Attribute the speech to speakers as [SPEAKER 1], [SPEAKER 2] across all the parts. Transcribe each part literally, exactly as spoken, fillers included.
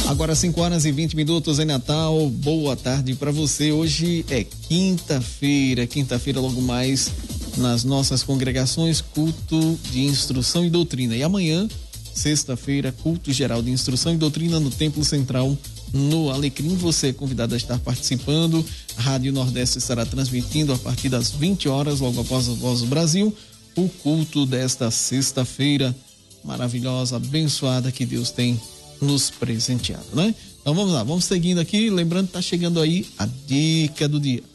[SPEAKER 1] Agora cinco horas e vinte minutos em Natal. Boa tarde para você. Hoje é quinta-feira, quinta-feira logo mais nas nossas congregações, culto de instrução e doutrina. E amanhã, sexta-feira, culto geral de instrução e doutrina no Templo Central, no Alecrim. Você é convidado a estar participando. A Rádio Nordeste estará transmitindo a partir das vinte horas, logo após a Voz do Brasil, o culto desta sexta-feira maravilhosa, abençoada que Deus tem nos presenteado, né? Então vamos lá, vamos seguindo aqui, lembrando que tá chegando aí a dica do dia.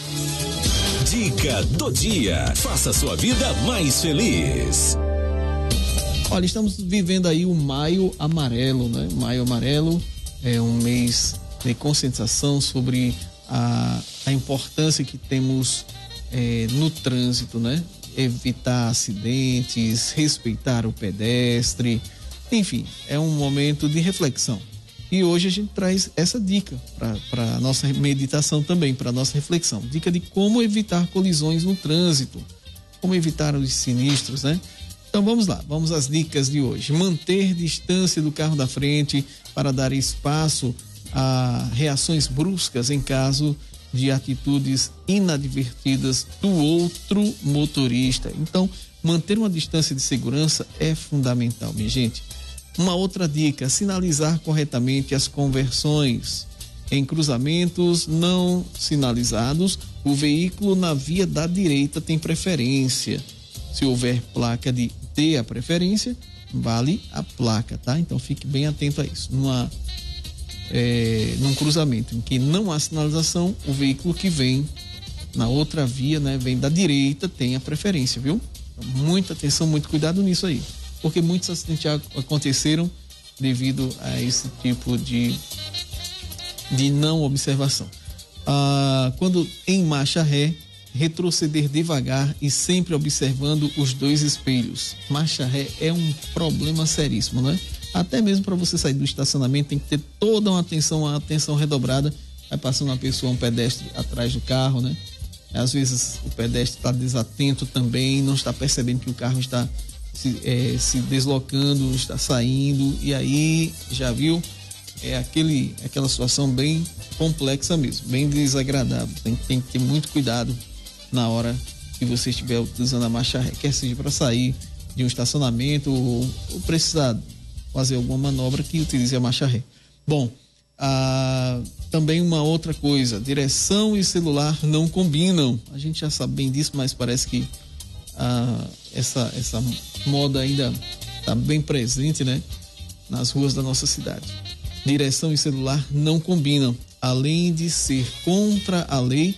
[SPEAKER 2] Dica do dia. Faça a sua vida mais feliz.
[SPEAKER 1] Olha, estamos vivendo aí o Maio Amarelo, né? Maio Amarelo é um mês de conscientização sobre a, a importância que temos é, no trânsito, né? Evitar acidentes, respeitar o pedestre, enfim, é um momento de reflexão. E hoje a gente traz essa dica para a nossa meditação também, para a nossa reflexão. Dica de como evitar colisões no trânsito, como evitar os sinistros, né? Então vamos lá, vamos às dicas de hoje. Manter distância do carro da frente para dar espaço a reações bruscas em caso de atitudes inadvertidas do outro motorista. Então, manter uma distância de segurança é fundamental, minha gente. Uma outra dica, sinalizar corretamente as conversões. Em cruzamentos não sinalizados, o veículo na via da direita tem preferência. Se houver placa de dê a preferência, vale a placa, tá? Então fique bem atento a isso. Numa, é, num cruzamento em que não há sinalização, o veículo que vem na outra via, né, vem da direita, tem a preferência, viu? Então, muita atenção, muito cuidado nisso aí. Porque muitos acidentes aconteceram devido a esse tipo de, de não observação. Ah, quando em marcha ré, retroceder devagar e sempre observando os dois espelhos. Marcha ré é um problema seríssimo, né? Até mesmo para você sair do estacionamento tem que ter toda uma atenção, uma atenção redobrada. Vai passando uma pessoa, um pedestre atrás do carro, né? Às vezes o pedestre está desatento também, não está percebendo que o carro está Se, é, se deslocando, está saindo, e aí, já viu, é aquele, aquela situação bem complexa mesmo, bem desagradável. Tem, tem que ter muito cuidado na hora que você estiver utilizando a marcha ré, quer seja para sair de um estacionamento ou, ou precisar fazer alguma manobra que utilize a marcha ré. Bom, ah, também uma outra coisa, direção e celular não combinam. A gente já sabe bem disso, mas parece que ah, essa, essa moda ainda está bem presente, né, nas ruas da nossa cidade. Direção e celular não combinam, além de ser contra a lei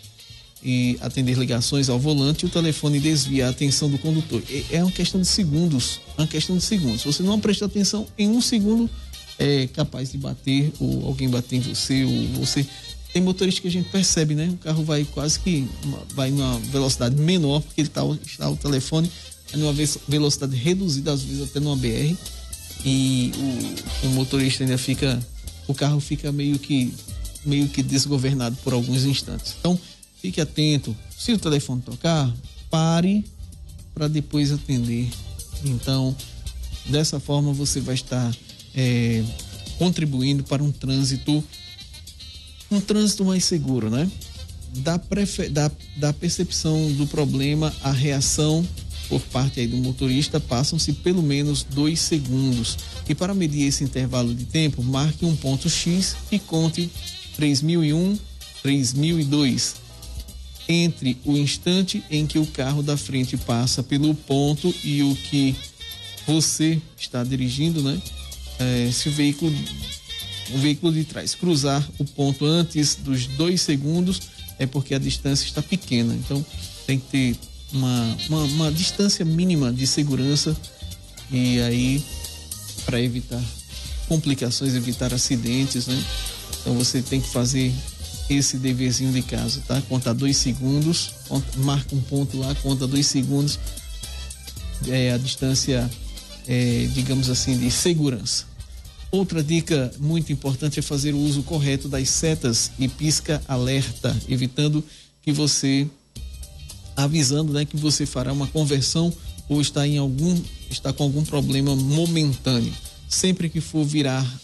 [SPEAKER 1] e atender ligações ao volante, o telefone desvia a atenção do condutor. É uma questão de segundos, uma questão de segundos. Se você não prestar atenção, em um segundo é capaz de bater, ou alguém bater em você, ou você... Tem motorista que a gente percebe, né? O carro vai quase que vai numa velocidade menor, porque ele tá, está o telefone numa velocidade reduzida, às vezes até numa B R, e o, o motorista ainda fica, o carro fica meio que, meio que desgovernado por alguns instantes. Então, fique atento. Se o telefone tocar, pare para depois atender. Então, dessa forma você vai estar é, contribuindo para um trânsito um trânsito mais seguro, né? Da, prefe... da, da percepção do problema, a reação por parte aí do motorista passam-se pelo menos dois segundos. E para medir esse intervalo de tempo, marque um ponto X e conte três mil e um, três mil e dois. Entre o instante em que o carro da frente passa pelo ponto e o que você está dirigindo, né? É, se o veículo... o veículo de trás cruzar o ponto antes dos dois segundos, é porque a distância está pequena. Então tem que ter uma, uma, uma distância mínima de segurança, e aí para evitar complicações, evitar acidentes, né? Então você tem que fazer esse deverzinho de casa, tá? Conta dois segundos, conta, marca um ponto lá, conta dois segundos, é a distância, é, digamos assim, de segurança. Outra dica muito importante é fazer o uso correto das setas e pisca-alerta, evitando que você, avisando, né, que você fará uma conversão ou está em algum, está com algum problema momentâneo. Sempre que for virar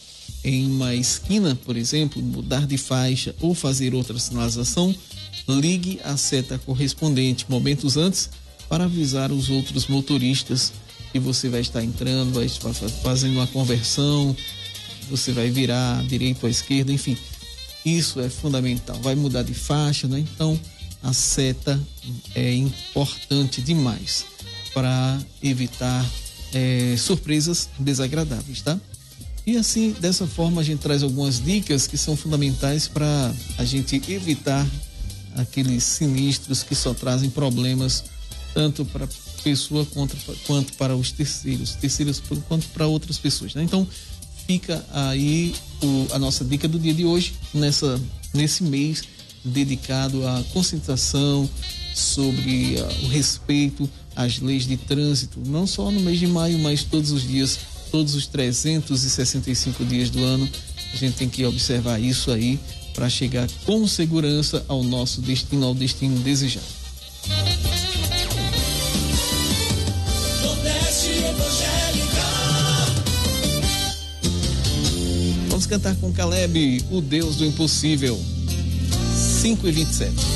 [SPEAKER 1] em uma esquina, por exemplo, mudar de faixa ou fazer outra sinalização, ligue a seta correspondente momentos antes para avisar os outros motoristas que você vai estar entrando, vai estar fazendo uma conversão, você vai virar à direita ou à esquerda, enfim. Isso é fundamental. Vai mudar de faixa, né? Então, a seta é importante demais para evitar é, surpresas desagradáveis, tá? E assim, dessa forma, a gente traz algumas dicas que são fundamentais para a gente evitar aqueles sinistros que só trazem problemas tanto para a pessoa quanto, quanto para os terceiros, terceiros quanto para outras pessoas, né? Então, fica aí o, a nossa dica do dia de hoje, nessa, nesse mês dedicado à conscientização sobre uh, o respeito às leis de trânsito, não só no mês de maio, mas todos os dias, todos os trezentos e sessenta e cinco dias do ano. A gente tem que observar isso aí para chegar com segurança ao nosso destino, ao destino desejado. Vamos cantar com Caleb, o Deus do Impossível. cinco e vinte e sete.